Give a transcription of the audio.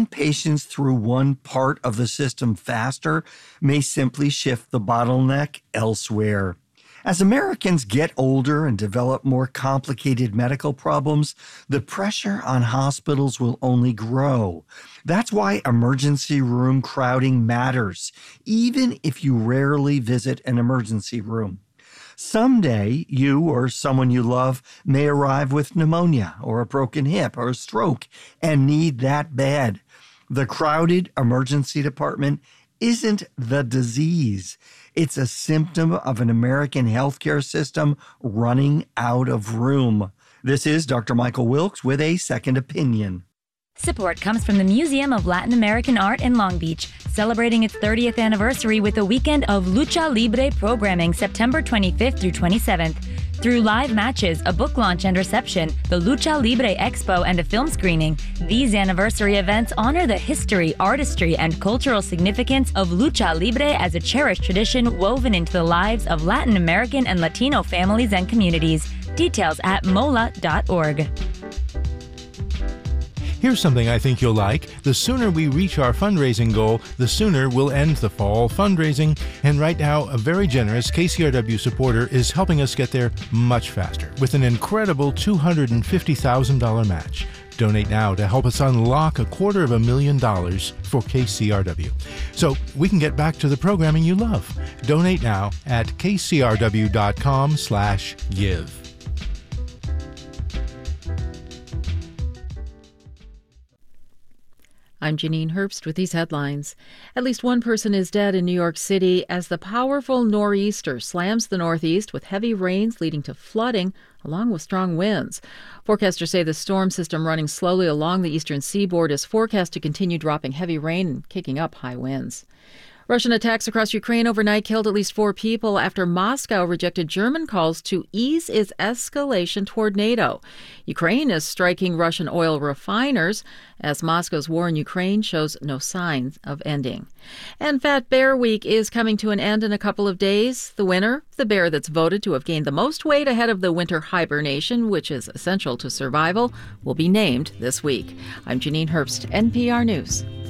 patients through one part of the system faster may simply shift the bottleneck elsewhere. As Americans get older and develop more complicated medical problems, the pressure on hospitals will only grow. That's why emergency room crowding matters, even if you rarely visit an emergency room. Someday, you or someone you love may arrive with pneumonia or a broken hip or a stroke and need that bad. The crowded emergency department isn't the disease. It's a symptom of an American healthcare system running out of room. This is Dr. Michael Wilkes with a second opinion. Support comes from the Museum of Latin American Art in Long Beach, celebrating its 30th anniversary with a weekend of Lucha Libre programming September 25th through 27th. Through live matches, a book launch and reception, the Lucha Libre Expo, and a film screening, these anniversary events honor the history, artistry, and cultural significance of Lucha Libre as a cherished tradition woven into the lives of Latin American and Latino families and communities. Details at mola.org. Here's something I think you'll like. The sooner we reach our fundraising goal, the sooner we'll end the fall fundraising. And right now, a very generous KCRW supporter is helping us get there much faster with an incredible $250,000 match. Donate now to help us unlock $250,000 for KCRW. So we can get back to the programming you love. Donate now at kcrw.com/give. I'm Janine Herbst with these headlines. At least one person is dead in New York City as the powerful nor'easter slams the Northeast with heavy rains leading to flooding along with strong winds. Forecasters say the storm system running slowly along the eastern seaboard is forecast to continue dropping heavy rain and kicking up high winds. Russian attacks across Ukraine overnight killed at least 4 people after Moscow rejected German calls to ease its escalation toward NATO. Ukraine is striking Russian oil refiners as Moscow's war in Ukraine shows no signs of ending. And Fat Bear Week is coming to an end in a couple of days. The winner, the bear that's voted to have gained the most weight ahead of the winter hibernation, which is essential to survival, will be named this week. I'm Janine Herbst, NPR News.